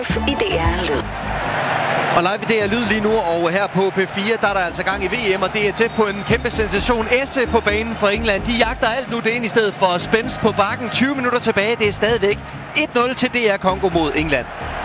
i DR Lyd. Og live i DR Lyd lige nu, og her på P4, der er der altså gang i VM, og det er tæt på en kæmpe sensation. Esse på banen for England. De jagter alt nu det ind i stedet for spænst på bakken. 20 minutter tilbage, det er stadigvæk 1-0 til DR Congo mod England.